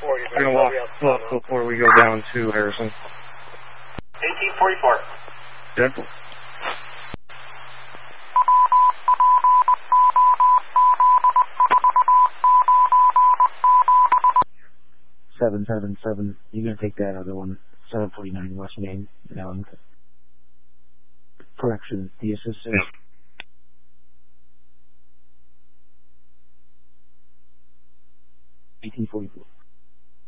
We're going to walk before we go down to Harrison. 1844. Deadpool. Seven. You're gonna take that other one. 749 West Main, Allen. Correction, the assistant. 1844.